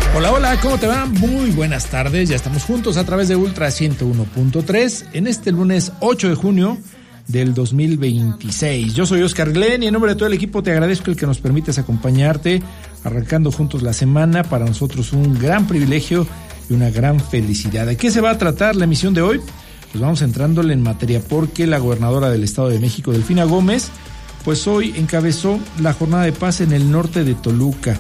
Hola, hola, ¿cómo te va? Muy buenas tardes, ya estamos juntos a través de Ultra 101.3 en este lunes 8 de junio del 2026. Yo soy Oscar Glenn y en nombre de todo el equipo te agradezco el que nos permites acompañarte, arrancando juntos la semana, para nosotros un gran privilegio y una gran felicidad. ¿De qué se va a tratar la emisión de hoy? Pues vamos entrándole en materia porque la gobernadora del Estado de México, Delfina Gómez, pues hoy encabezó la jornada de paz en el norte de Toluca.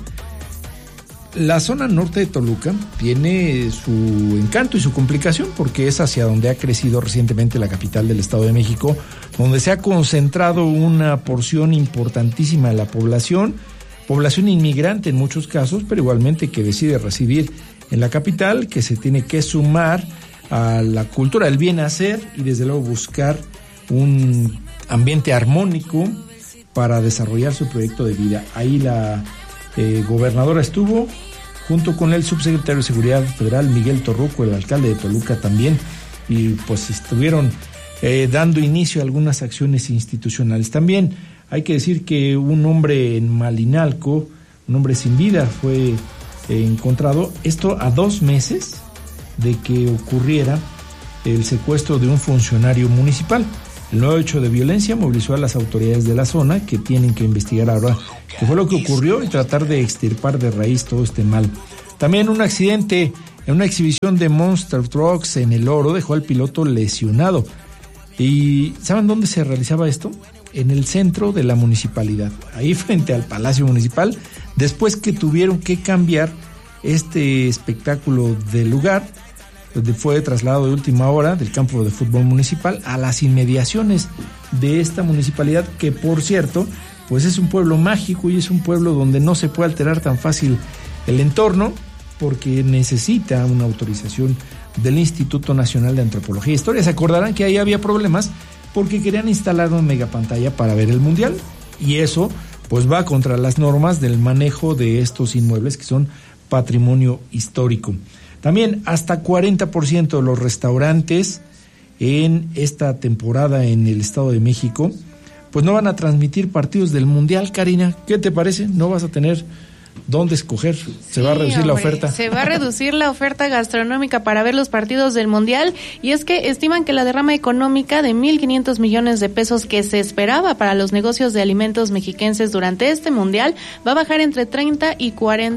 La zona norte de Toluca tiene su encanto y su complicación porque es hacia donde ha crecido recientemente la capital del Estado de México, donde se ha concentrado una porción importantísima de la población inmigrante en muchos casos, pero igualmente que decide residir en la capital, que se tiene que sumar a la cultura del bien hacer y desde luego buscar un ambiente armónico para desarrollar su proyecto de vida. Ahí la gobernadora estuvo junto con el subsecretario de Seguridad Federal, Miguel Torruco, el alcalde de Toluca también, y pues estuvieron dando inicio a algunas acciones institucionales. También hay que decir que un hombre en Malinalco, un hombre sin vida, fue encontrado, esto a 2 meses de que ocurriera el secuestro de un funcionario municipal. El nuevo hecho de violencia movilizó a las autoridades de la zona, que tienen que investigar ahora qué fue lo que ocurrió y tratar de extirpar de raíz todo este mal. También un accidente en una exhibición de Monster Trucks en El Oro dejó al piloto lesionado. ¿Y saben dónde se realizaba esto? En el centro de la municipalidad, ahí frente al Palacio Municipal, después que tuvieron que cambiar este espectáculo del lugar. Fue trasladado de última hora del campo de fútbol municipal a las inmediaciones de esta municipalidad, que por cierto, pues es un pueblo mágico y es un pueblo donde no se puede alterar tan fácil el entorno, porque necesita una autorización del Instituto Nacional de Antropología e Historia. Se acordarán que ahí había problemas porque querían instalar una megapantalla para ver el mundial, y eso pues va contra las normas del manejo de estos inmuebles que son patrimonio histórico. También hasta 40% de los restaurantes en esta temporada en el Estado de México pues no van a transmitir partidos del Mundial. Karina, ¿qué te parece? No vas a tener dónde escoger, se va a reducir la oferta. Se va a reducir la oferta gastronómica para ver los partidos del Mundial, y es que estiman que la derrama económica de 1,500 millones de pesos que se esperaba para los negocios de alimentos mexiquenses durante este Mundial va a bajar entre 30 y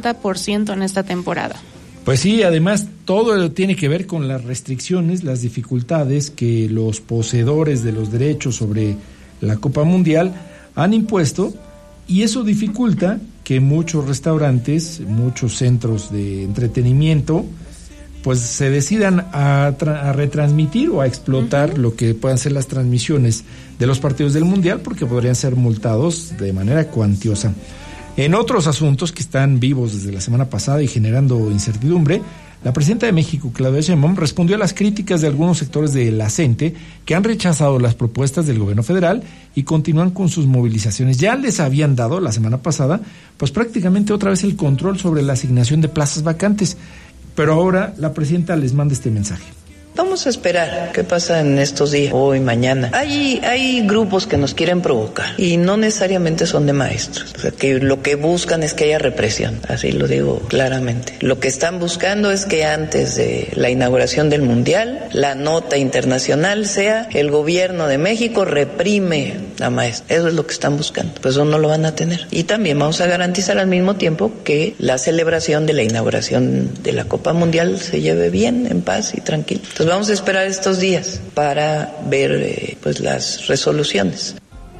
40% en esta temporada. Pues sí, además todo tiene que ver con las restricciones, las dificultades que los poseedores de los derechos sobre la Copa Mundial han impuesto, y eso dificulta que muchos restaurantes, muchos centros de entretenimiento, pues se decidan a retransmitir o a explotar lo que puedan ser las transmisiones de los partidos del Mundial, porque podrían ser multados de manera cuantiosa. En otros asuntos que están vivos desde la semana pasada y generando incertidumbre, la presidenta de México, Claudia Sheinbaum, respondió a las críticas de algunos sectores de la CENTE que han rechazado las propuestas del gobierno federal y continúan con sus movilizaciones. Ya les habían dado la semana pasada, pues prácticamente otra vez el control sobre la asignación de plazas vacantes, pero ahora la presidenta les manda este mensaje. Vamos a esperar qué pasa en estos días, hoy, mañana. Hay grupos que nos quieren provocar y no necesariamente son de maestros. O sea, que lo que buscan es que haya represión, así lo digo claramente. Lo que están buscando es que antes de la inauguración del Mundial, la nota internacional sea: el gobierno de México reprime a maestros. Eso es lo que están buscando. Pues eso no lo van a tener. Y también vamos a garantizar al mismo tiempo que la celebración de la inauguración de la Copa Mundial se lleve bien, en paz y tranquilo. Entonces vamos a esperar estos días para ver pues las resoluciones.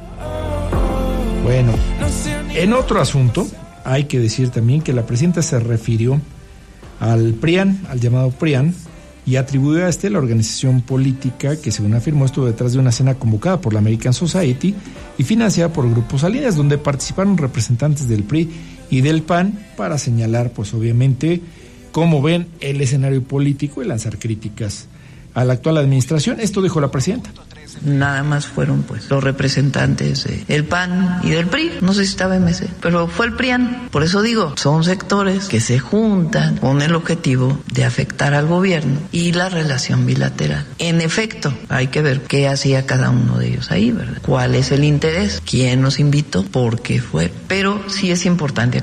Bueno, en otro asunto hay que decir también que la presidenta se refirió al PRIAN, al llamado PRIAN, y atribuyó a la organización política que, según afirmó, estuvo detrás de una cena convocada por la American Society y financiada por Grupo Salinas, donde participaron representantes del PRI y del PAN para señalar, pues obviamente, cómo ven el escenario político y lanzar críticas a la actual administración. Esto dijo la presidenta. Nada más fueron pues los representantes del PAN y del PRI, no sé si estaba MC, pero fue el PRIAN. Por eso digo, son sectores que se juntan con el objetivo de afectar al gobierno y la relación bilateral. En efecto, hay que ver qué hacía cada uno de ellos ahí, ¿verdad? ¿Cuál es el interés? ¿Quién nos invitó? ¿Por qué fue? Pero sí es importante aclarar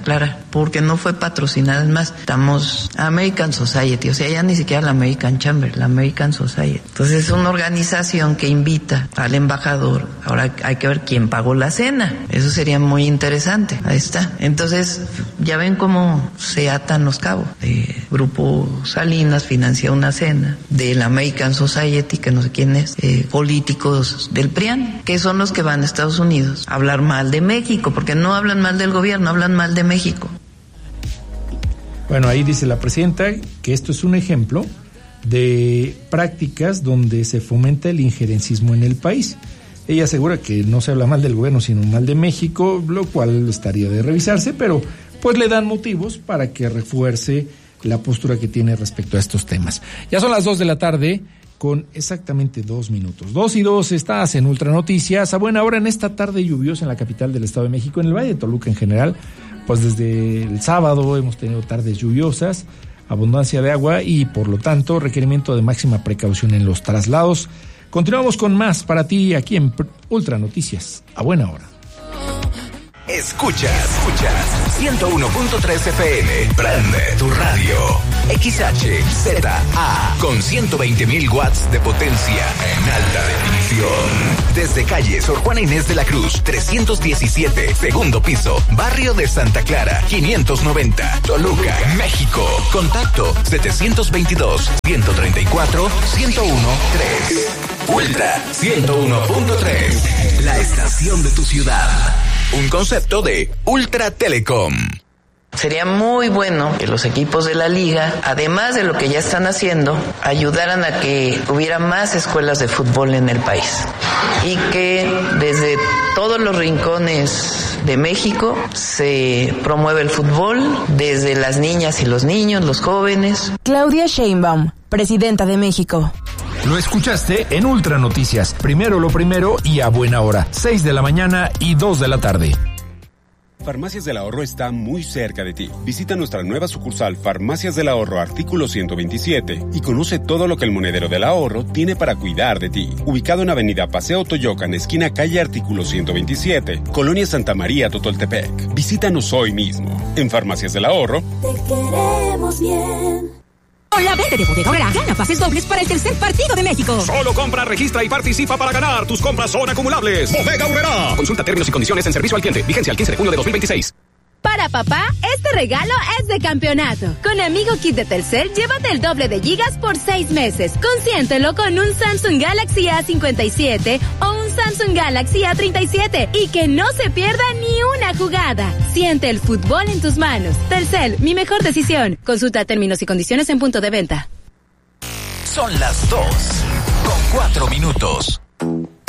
porque no fue patrocinada. Es más, estamos American Society, o sea, ya ni siquiera la American Chamber, la American Society. Entonces es una organización que invita al embajador. Ahora hay que ver quién pagó la cena. Eso sería muy interesante. Ahí está. Entonces, ya ven cómo se atan los cabos. Grupo Salinas financia una cena de la American Society, que no sé quién es, políticos del PRIAN, que son los que van a Estados Unidos a hablar mal de México, porque no hablan mal del gobierno, hablan mal de México. Bueno, ahí dice la presidenta que esto es un ejemplo de prácticas donde se fomenta el injerencismo en el país. Ella asegura que no se habla mal del gobierno, sino mal de México, lo cual estaría de revisarse, pero pues le dan motivos para que refuerce la postura que tiene respecto a estos temas. Ya son las 2 de la tarde con exactamente 2 minutos. 2:02, estás en Ultra Noticias. A buena hora en esta tarde lluviosa en la capital del Estado de México, en el Valle de Toluca en general. Pues desde el sábado hemos tenido tardes lluviosas, abundancia de agua y por lo tanto requerimiento de máxima precaución en los traslados. Continuamos con más para ti aquí en Ultra Noticias. A buena hora. Escuchas 101.3 FM. Prende tu radio. XHZA con 120.000 watts de potencia en alta definición. Desde calle Sor Juana Inés de la Cruz, 317, segundo piso, barrio de Santa Clara, 590, Toluca, México. Contacto 722-134-1013. Ultra 101.3. La estación de tu ciudad. Un concepto de Ultra Telecom. Sería muy bueno que los equipos de la liga, además de lo que ya están haciendo, ayudaran a que hubiera más escuelas de fútbol en el país y que desde todos los rincones de México se promueve el fútbol, desde las niñas y los niños, los jóvenes. Claudia Sheinbaum, presidenta de México. Lo escuchaste en Ultra Noticias. Primero lo primero y a buena hora. 6 de la mañana y 2 de la tarde. Farmacias del Ahorro está muy cerca de ti. Visita nuestra nueva sucursal Farmacias del Ahorro Artículo 127 y conoce todo lo que el Monedero del Ahorro tiene para cuidar de ti. Ubicado en Avenida Paseo Toyocan, esquina calle Artículo 127, Colonia Santa María, Totoltepec. Visítanos hoy mismo. En Farmacias del Ahorro. Te queremos bien. Con la venta de Bodega Aurrera, gana pases dobles para el tercer partido de México. Solo compra, registra y participa para ganar. Tus compras son acumulables. Bodega Aurrera. Consulta términos y condiciones en servicio al cliente. Vigencia al 15 de junio de 2026. Para papá, este regalo es de campeonato. Con Amigo Kit de Telcel, llévate el doble de gigas por 6 meses. Consiéntelo con un Samsung Galaxy A57 o un Samsung Galaxy A37 y que no se pierda ni una jugada. Siente el fútbol en tus manos. Telcel, mi mejor decisión. Consulta términos y condiciones en punto de venta. Son las 2:04.